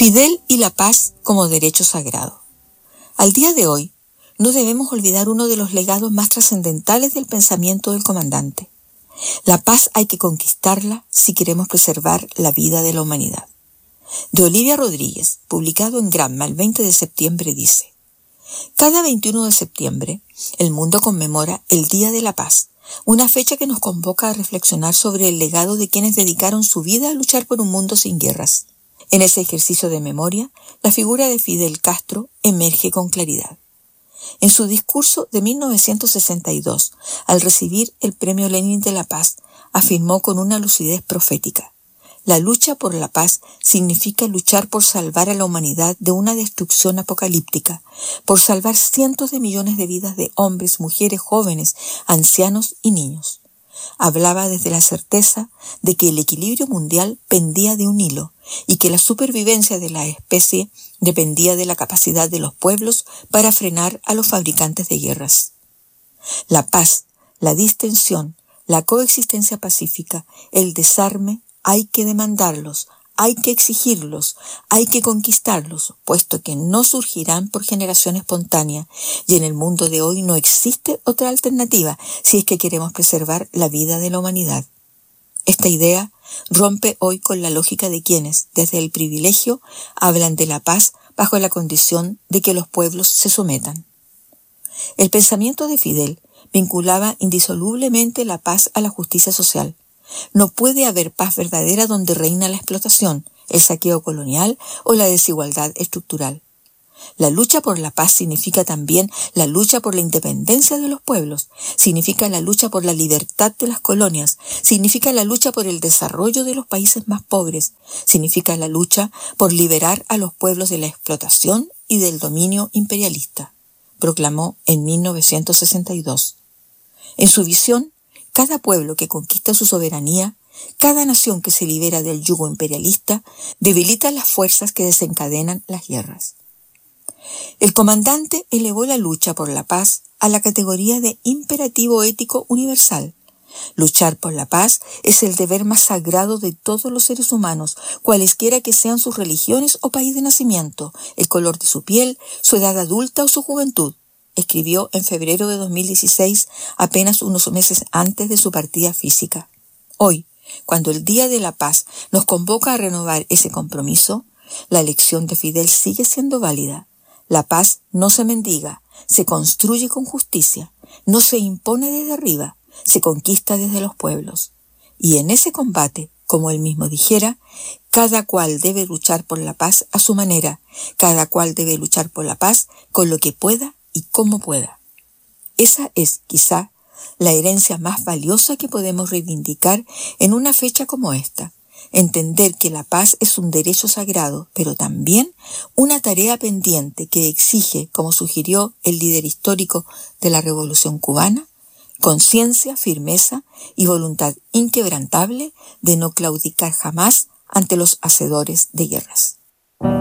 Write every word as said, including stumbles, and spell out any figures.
Fidel y la paz como derecho sagrado. Al día de hoy, no debemos olvidar uno de los legados más trascendentales del pensamiento del comandante. La paz hay que conquistarla si queremos preservar la vida de la humanidad. De Olivia Rodríguez, publicado en Gramma el veinte de septiembre, dice: cada veintiuno de septiembre, el mundo conmemora el Día de la Paz, una fecha que nos convoca a reflexionar sobre el legado de quienes dedicaron su vida a luchar por un mundo sin guerras. En ese ejercicio de memoria, la figura de Fidel Castro emerge con claridad. En su discurso de mil novecientos sesenta y dos, al recibir el Premio Lenin de la Paz, afirmó con una lucidez profética: la lucha por la paz significa luchar por salvar a la humanidad de una destrucción apocalíptica, por salvar cientos de millones de vidas de hombres, mujeres, jóvenes, ancianos y niños. Hablaba desde la certeza de que el equilibrio mundial pendía de un hilo y que la supervivencia de la especie dependía de la capacidad de los pueblos para frenar a los fabricantes de guerras. La paz, la distensión, la coexistencia pacífica, el desarme, hay que demandarlos, hay que exigirlos, hay que conquistarlos, puesto que no surgirán por generación espontánea, y en el mundo de hoy no existe otra alternativa si es que queremos preservar la vida de la humanidad. Esta idea rompe hoy con la lógica de quienes, desde el privilegio, hablan de la paz bajo la condición de que los pueblos se sometan. El pensamiento de Fidel vinculaba indisolublemente la paz a la justicia social. No puede haber paz verdadera donde reina la explotación, el saqueo colonial o la desigualdad estructural. La lucha por la paz significa también la lucha por la independencia de los pueblos, significa la lucha por la libertad de las colonias, significa la lucha por el desarrollo de los países más pobres, significa la lucha por liberar a los pueblos de la explotación y del dominio imperialista, proclamó en mil novecientos sesenta y dos. En su visión, cada pueblo que conquista su soberanía, cada nación que se libera del yugo imperialista, debilita las fuerzas que desencadenan las guerras. El comandante elevó la lucha por la paz a la categoría de imperativo ético universal. Luchar por la paz es el deber más sagrado de todos los seres humanos, cualesquiera que sean sus religiones o país de nacimiento, el color de su piel, su edad adulta o su juventud, escribió en febrero de dos mil dieciséis, apenas unos meses antes de su partida física. Hoy, cuando el Día de la Paz nos convoca a renovar ese compromiso, la lección de Fidel sigue siendo válida. La paz no se mendiga, se construye con justicia, no se impone desde arriba, se conquista desde los pueblos. Y en ese combate, como él mismo dijera, cada cual debe luchar por la paz a su manera, cada cual debe luchar por la paz con lo que pueda y como pueda. Esa es, quizá, la herencia más valiosa que podemos reivindicar en una fecha como esta. Entender que la paz es un derecho sagrado, pero también una tarea pendiente que exige, como sugirió el líder histórico de la Revolución Cubana, conciencia, firmeza y voluntad inquebrantable de no claudicar jamás ante los hacedores de guerras.